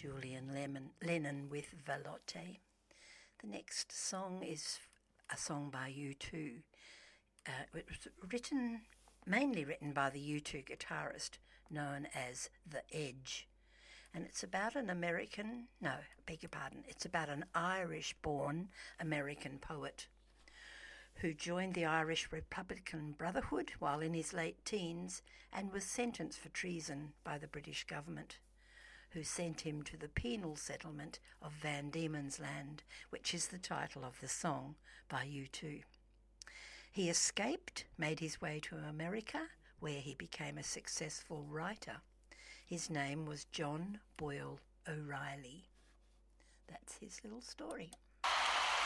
Julian Lennon with Velote. The next song is a song by U2. It was mainly written by the U2 guitarist known as The Edge. And it's about an it's about an Irish-born American poet who joined the Irish Republican Brotherhood while in his late teens and was sentenced for treason by the British government, who sent him to the penal settlement of Van Diemen's Land, which is the title of the song by U2. He escaped, made his way to America, where he became a successful writer. His name was John Boyle O'Reilly. That's his little story.